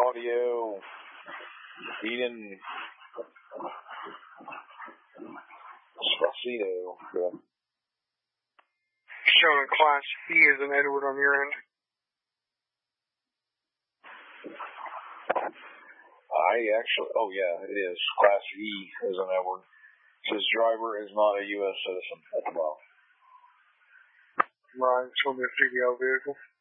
audio, Eden, Spacito. Good. Showing Class E as an Edward on your end. It is. Class E as an Edward. Says driver is not a U.S. citizen at the moment. Right, it's going to be a CDL vehicle.